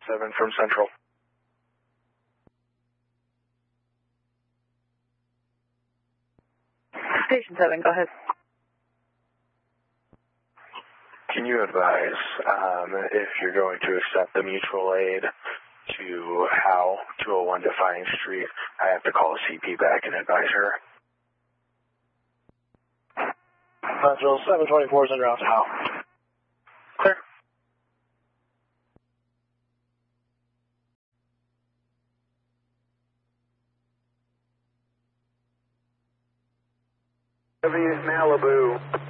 7 from Central. Station 7, go ahead. Can you advise if you're going to accept the mutual aid to Howe, 201 Defiance Street? I have to call a CP back and advise her. Central 724 is en route to Howe. Clear. Malibu.